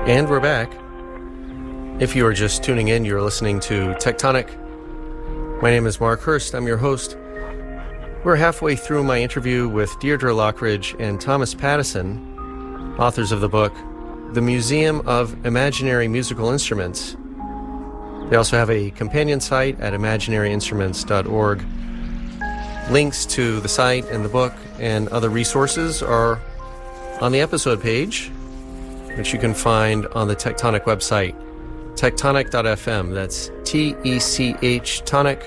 And we're back. If you are just tuning in, you're listening to Tectonic. My name is Mark Hurst. I'm your host. We're halfway through my interview with Deirdre Lockridge and Thomas Pattison, authors of the book, The Museum of Imaginary Musical Instruments. They also have a companion site at imaginaryinstruments.org. Links to the site and the book and other resources are on the episode page, which you can find on the Tectonic website, tectonic.fm. That's T-E-C-H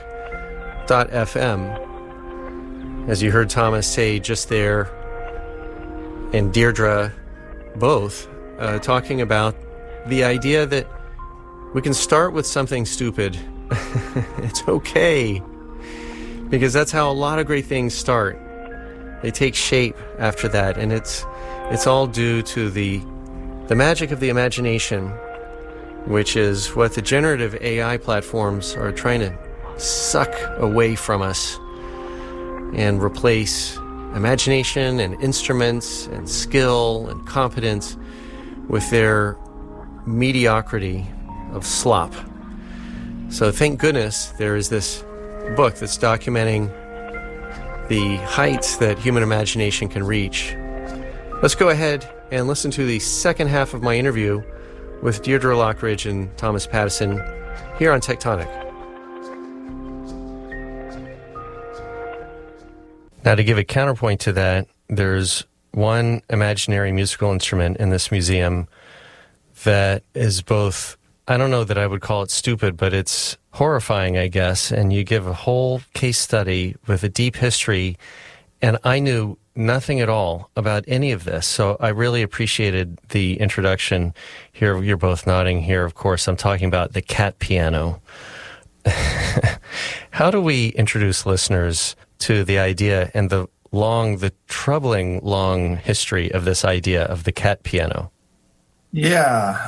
tonic.fm. As you heard Thomas say just there, and Deirdre both, talking about the idea that we can start with something stupid. It's okay. Because that's how a lot of great things start. They take shape after that, and it's all due to the magic of the imagination, which is what the generative AI platforms are trying to suck away from us and replace imagination and instruments and skill and competence with their mediocrity of slop. So thank goodness there is this book that's documenting the heights that human imagination can reach. Let's go ahead and listen to the second half of my interview with Deirdre Lockridge and Thomas Pattison here on Tectonic. Now, to give a counterpoint to that, there's one imaginary musical instrument in this museum that is both, I don't know that I would call it stupid, but it's horrifying, I guess. And you give a whole case study with a deep history, and I knew nothing at all about any of this. So I really appreciated the introduction here. You're both nodding here. Of course, I'm talking about the cat piano. How do we introduce listeners to the idea and the troubling long history of this idea of the cat piano? Yeah,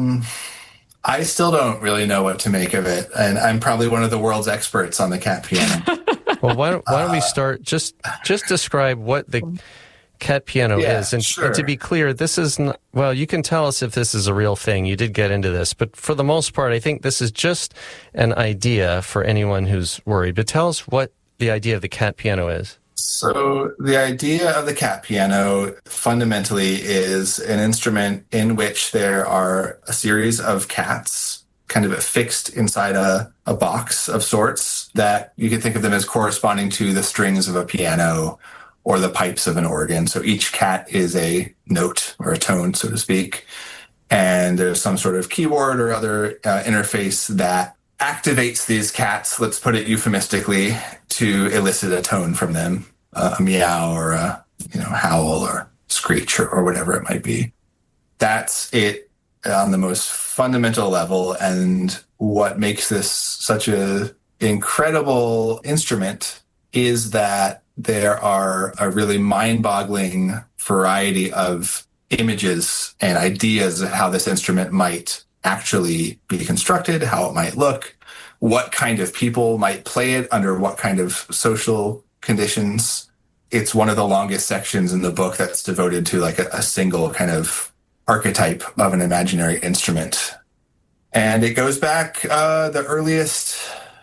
I still don't really know what to make of it, and I'm probably one of the world's experts on the cat piano. Well, why don't we start? Just describe what the cat piano is, and to be clear, this is not, well, you can tell us if this is a real thing. You did get into this, but for the most part, I think this is just an idea for anyone who's worried. But tell us what the idea of the cat piano is. So the idea of the cat piano fundamentally is an instrument in which there are a series of cats kind of fixed inside a box of sorts that you can think of them as corresponding to the strings of a piano or the pipes of an organ. So each cat is a note or a tone, so to speak. And there's some sort of keyboard or other interface that activates these cats, let's put it euphemistically, to elicit a tone from them, a meow or a howl or screech or whatever it might be. That's it on the most fundamental level, and what makes this such an incredible instrument is that there are a really mind-boggling variety of images and ideas of how this instrument might actually be constructed, how it might look, what kind of people might play it under what kind of social conditions. It's one of the longest sections in the book that's devoted to like a single kind of archetype of an imaginary instrument. And it goes back, the earliest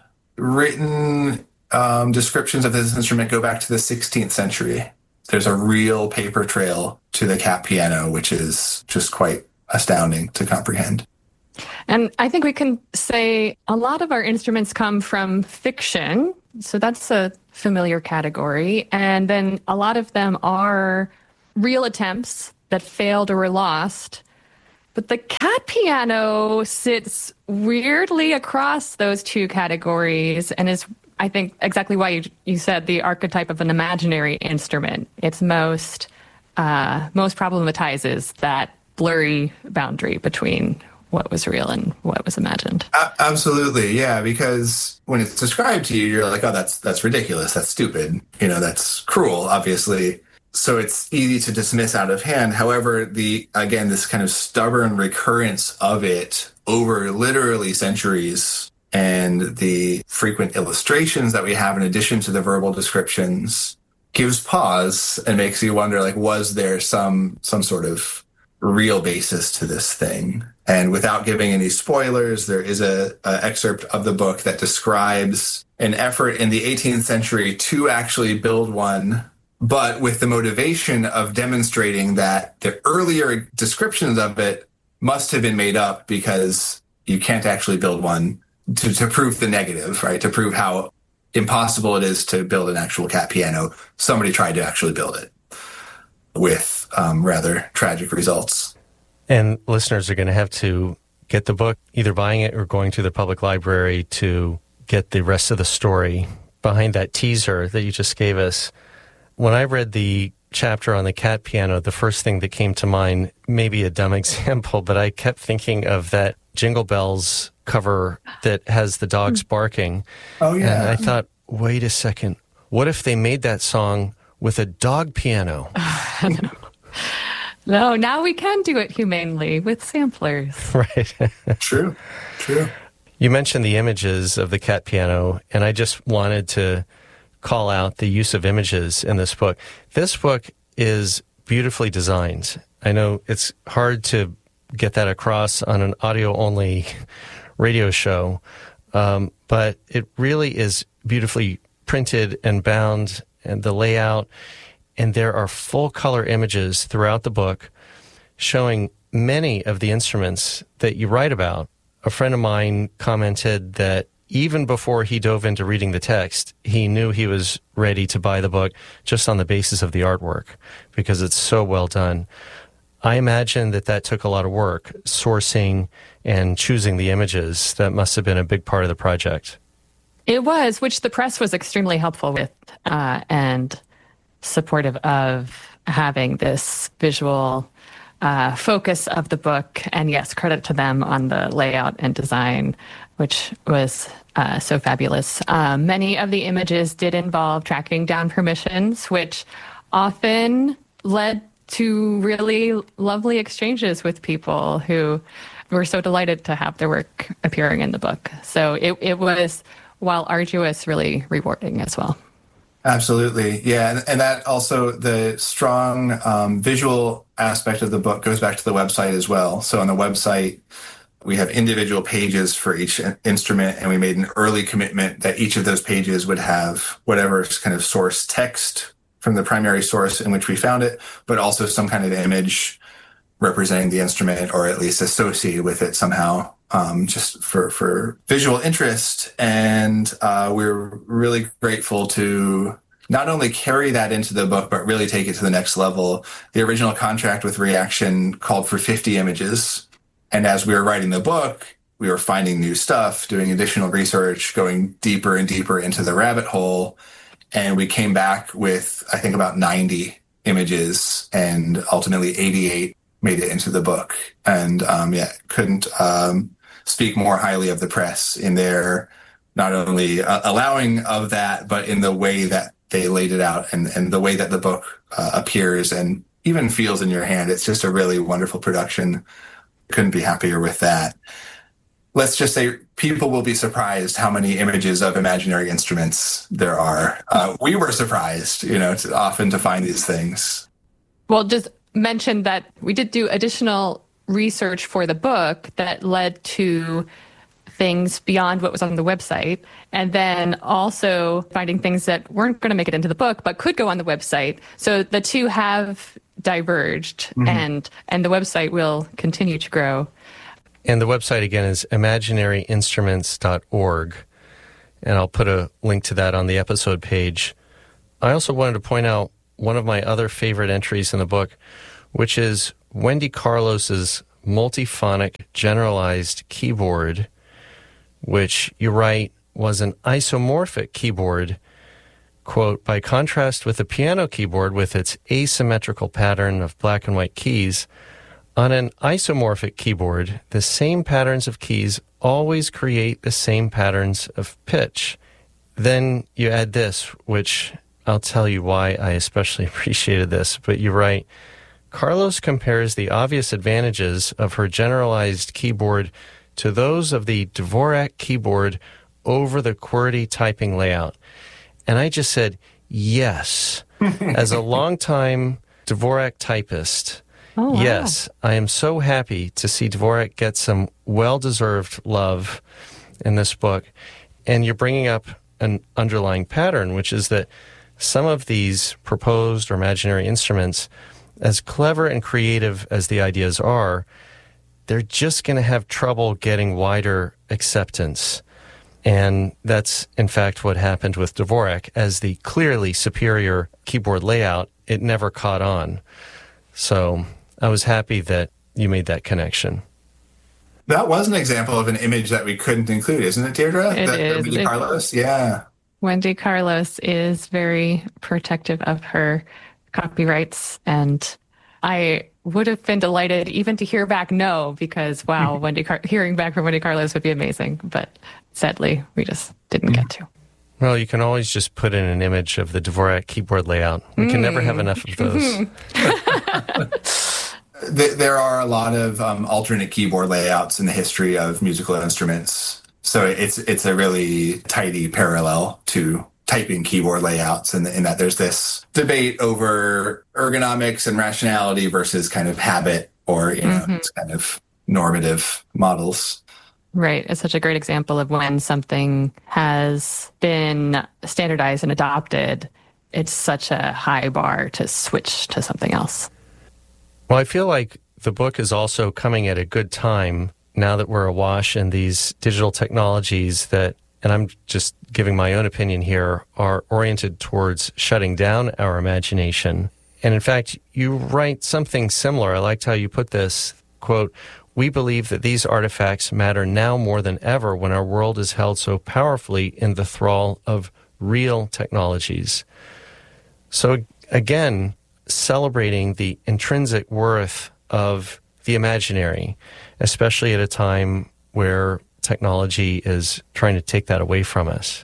written descriptions of this instrument go back to the 16th century. There's a real paper trail to the cat piano, which is just quite astounding to comprehend. And I think we can say a lot of our instruments come from fiction. So that's a familiar category. And then a lot of them are real attempts that failed or were lost. But the cat piano sits weirdly across those two categories and is, I think, exactly why you said the archetype of an imaginary instrument. It's most problematizes that blurry boundary between what was real and what was imagined. Absolutely, yeah, because when it's described to you, you're like, oh, that's ridiculous, that's stupid, that's cruel, obviously. So it's easy to dismiss out of hand. However, this kind of stubborn recurrence of it over literally centuries and the frequent illustrations that we have in addition to the verbal descriptions gives pause and makes you wonder, like, was there some sort of real basis to this thing. And without giving any spoilers, there is a excerpt of the book that describes an effort in the 18th century to actually build one, but with the motivation of demonstrating that the earlier descriptions of it must have been made up, because you can't actually build one to prove the negative, right? To prove how impossible it is to build an actual cat piano. Somebody tried to actually build it with rather tragic results. And listeners are going to have to get the book, either buying it or going to the public library to get the rest of the story behind that teaser that you just gave us. When I read the chapter on the cat piano, the first thing that came to mind, maybe a dumb example, but I kept thinking of that Jingle Bells cover that has the dogs barking. Oh, yeah. And I thought, wait a second, what if they made that song with a dog piano? No, now we can do it humanely with samplers. Right. True. You mentioned the images of the cat piano, and I just wanted to call out the use of images in this book. This book is beautifully designed. I know it's hard to get that across on an audio-only radio show, but it really is beautifully printed and bound, and the layout, and there are full-color images throughout the book showing many of the instruments that you write about. A friend of mine commented that even before he dove into reading the text, he knew he was ready to buy the book just on the basis of the artwork, because it's so well done. I imagine that took a lot of work, sourcing and choosing the images. That must have been a big part of the project. It was, which the press was extremely helpful with and supportive of having this visual focus of the book. And yes, credit to them on the layout and design, which was so fabulous. Many of the images did involve tracking down permissions, which often led to really lovely exchanges with people who were so delighted to have their work appearing in the book. So it was, while arduous, really rewarding as well. Absolutely. Yeah. And that also, the strong visual aspect of the book goes back to the website as well. So on the website, we have individual pages for each instrument, and we made an early commitment that each of those pages would have whatever kind of source text from the primary source in which we found it, but also some kind of image representing the instrument, or at least associated with it somehow, just for visual interest. And we're really grateful to not only carry that into the book, but really take it to the next level. The original contract with Reaction called for 50 images. And as we were writing the book, we were finding new stuff, doing additional research, going deeper and deeper into the rabbit hole. And we came back with, I think, about 90 images, and ultimately 88 made it into the book. And couldn't speak more highly of the press in their not only allowing of that, but in the way that they laid it out, and the way that the book appears and even feels in your hand. It's just a really wonderful production. Couldn't be happier with that. Let's just say people will be surprised how many images of imaginary instruments there are. We were surprised, often to find these things. Well, just mention that we did do additional research for the book that led to things beyond what was on the website, and then also finding things that weren't going to make it into the book but could go on the website. So the two have diverged, and the website will continue to grow. And the website, again, is imaginaryinstruments.org, and I'll put a link to that on the episode page. I also wanted to point out one of my other favorite entries in the book, which is Wendy Carlos's multiphonic generalized keyboard, which you write was an isomorphic keyboard, quote, by contrast with the piano keyboard with its asymmetrical pattern of black and white keys. On an isomorphic keyboard, the same patterns of keys always create the same patterns of pitch. Then you add this, which I'll tell you why I especially appreciated this, but you write, Carlos compares the obvious advantages of her generalized keyboard to those of the Dvorak keyboard over the QWERTY typing layout. And I just said, yes. As a longtime Dvorak typist, Oh, wow. Yes, I am so happy to see Dvorak get some well-deserved love in this book. And you're bringing up an underlying pattern, which is that some of these proposed or imaginary instruments, as clever and creative as the ideas are, they're just going to have trouble getting wider acceptance. And that's, in fact, what happened with Dvorak. As the clearly superior keyboard layout, it never caught on. So I was happy that you made that connection. That was an example of an image that we couldn't include, isn't it, Deirdre? It is. Wendy Carlos? Yeah. Wendy Carlos is very protective of her copyrights, and I would have been delighted even to hear back no, because, wow, hearing back from Wendy Carlos would be amazing. But sadly, we just didn't get to. Well, you can always just put in an image of the Dvorak keyboard layout. We can never have enough of those. There are a lot of alternate keyboard layouts in the history of musical instruments. So it's a really tidy parallel to typing keyboard layouts in that there's this debate over ergonomics and rationality versus kind of habit or, it's kind of normative models. Right. It's such a great example of when something has been standardized and adopted. It's such a high bar to switch to something else. Well, I feel like the book is also coming at a good time now that we're awash in these digital technologies that, and I'm just giving my own opinion here, are oriented towards shutting down our imagination. And in fact, you write something similar. I liked how you put this, quote, "We believe that these artifacts matter now more than ever when our world is held so powerfully in the thrall of real technologies." So again, celebrating the intrinsic worth of the imaginary, especially at a time where technology is trying to take that away from us.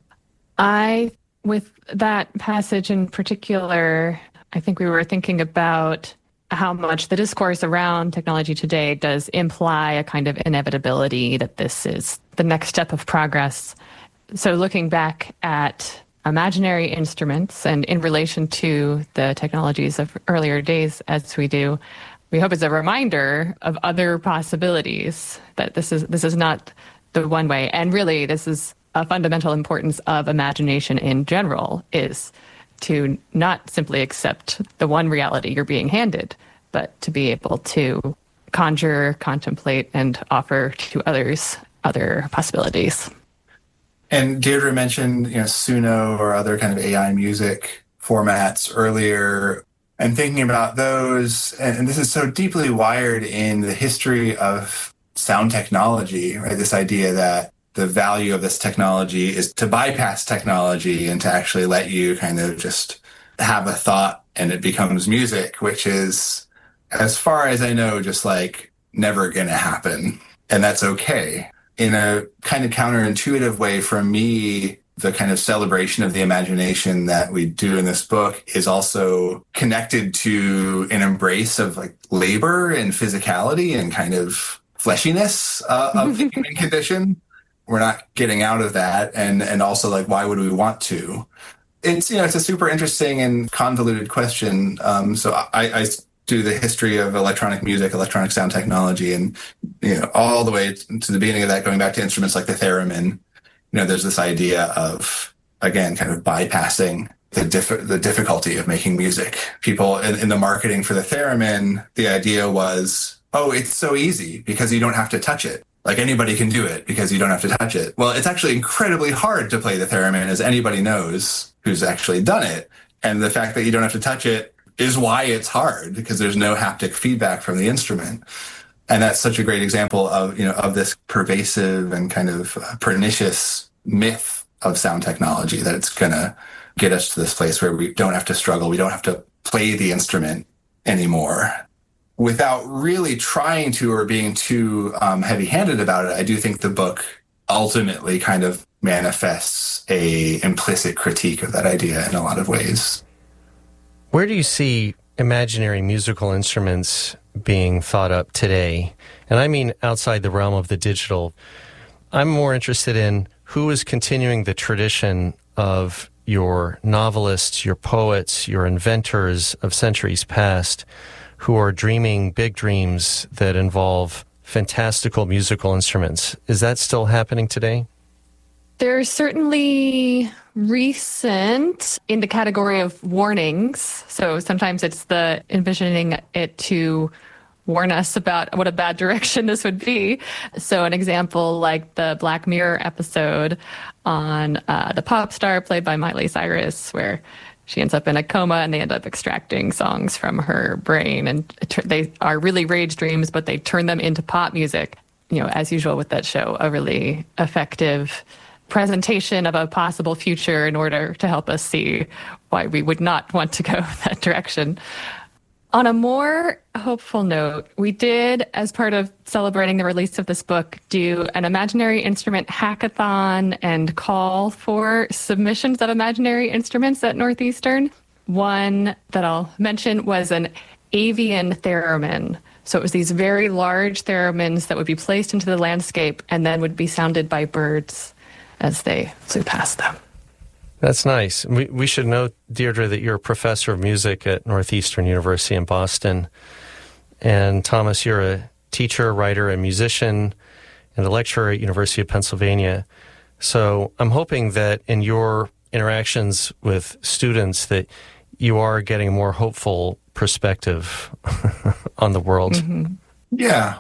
With that passage in particular, I think we were thinking about how much the discourse around technology today does imply a kind of inevitability that this is the next step of progress. So looking back at imaginary instruments and in relation to the technologies of earlier days as we do, we hope it's a reminder of other possibilities, that this is not the one way. And really, this is a fundamental importance of imagination in general, is to not simply accept the one reality you're being handed, but to be able to conjure, contemplate, and offer to others other possibilities. And Deirdre mentioned, Suno or other kind of AI music formats earlier, and thinking about those, and this is so deeply wired in the history of sound technology, right? This idea that the value of this technology is to bypass technology and to actually let you kind of just have a thought and it becomes music, which is, as far as I know, just like never going to happen. And that's okay. In a kind of counterintuitive way, for me, the kind of celebration of the imagination that we do in this book is also connected to an embrace of like labor and physicality and kind of fleshiness of the human condition. We're not getting out of that. And also, like, why would we want to? It's, it's a super interesting and convoluted question. So I do the history of electronic music, electronic sound technology, and, all the way to the beginning of that, going back to instruments like the theremin. There's this idea of, again, kind of bypassing the difficulty of making music. People in the marketing for the theremin, the idea was, oh, it's so easy because you don't have to touch it. Like anybody can do it because you don't have to touch it. Well, it's actually incredibly hard to play the theremin, as anybody knows who's actually done it. And the fact that you don't have to touch it is why it's hard, because there's no haptic feedback from the instrument. And that's such a great example of, of this pervasive and kind of pernicious myth of sound technology, that it's going to get us to this place where we don't have to struggle. We don't have to play the instrument anymore. Without really trying to or being too heavy-handed about it, I do think the book ultimately kind of manifests a implicit critique of that idea in a lot of ways. Where do you see imaginary musical instruments being thought up today? And I mean outside the realm of the digital. I'm more interested in who is continuing the tradition of your novelists, your poets, your inventors of centuries past, who are dreaming big dreams that involve fantastical musical instruments. Is that still happening today? There's certainly recent in the category of warnings. So sometimes it's the envisioning it to warn us about what a bad direction this would be. So an example like the Black Mirror episode on the pop star played by Miley Cyrus, where she ends up in a coma and they end up extracting songs from her brain. And they are really rage dreams, but they turn them into pop music. You know, as usual with that show, a really effective presentation of a possible future in order to help us see why we would not want to go that direction. On a more hopeful note, we did, as part of celebrating the release of this book, do an imaginary instrument hackathon and call for submissions of imaginary instruments at Northeastern. One that I'll mention was an avian theremin. So it was these very large theremins that would be placed into the landscape and then would be sounded by birds as they flew past them. That's nice. We should note, Deirdre, that you're a professor of music at Northeastern University in Boston. And Thomas, you're a teacher, writer, and musician, and a lecturer at University of Pennsylvania. So I'm hoping that in your interactions with students that you are getting a more hopeful perspective on the world. Mm-hmm. Yeah.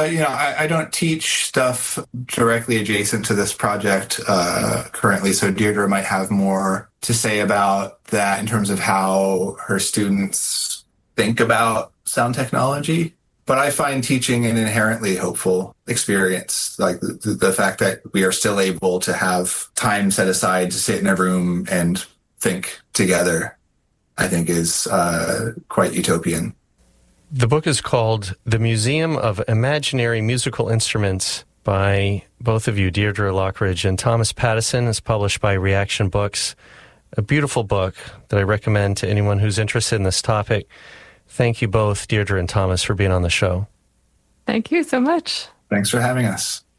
I don't teach stuff directly adjacent to this project currently, so Deirdre might have more to say about that in terms of how her students think about sound technology. But I find teaching an inherently hopeful experience, like the fact that we are still able to have time set aside to sit in a room and think together, I think is quite utopian. The book is called The Museum of Imaginary Musical Instruments by both of you, Deirdre Lockridge and Thomas Pattison. It's published by Reaction Books. A beautiful book that I recommend to anyone who's interested in this topic. Thank you both, Deirdre and Thomas, for being on the show. Thank you so much. Thanks for having us.